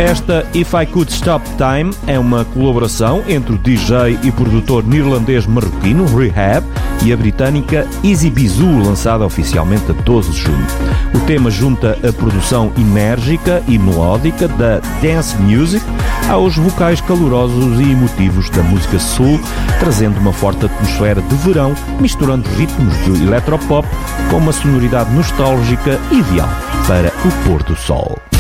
Esta If I Could Stop Time é uma colaboração entre o DJ e produtor neerlandês-marroquino Rehab e a britânica Easy Bizou, lançada oficialmente a 12 de junho. O tema junta a produção enérgica e melódica da dance music aos vocais calorosos e emotivos da música soul, trazendo uma forte atmosfera de verão, misturando ritmos de eletropop com uma sonoridade nostálgica ideal para o pôr do sol.